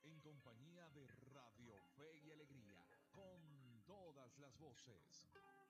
en compañía de Radio Fe y Alegría, con todas las voces.